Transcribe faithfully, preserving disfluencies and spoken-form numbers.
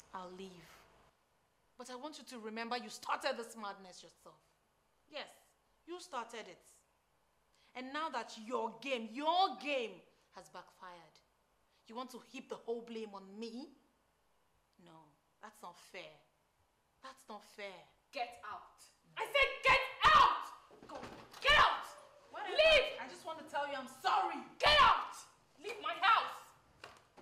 I'll leave. But I want you to remember you started this madness yourself. Yes, you started it. And now that your game, your game has backfired, you want to heap the whole blame on me? No, that's not fair. That's not fair. Get out. I said get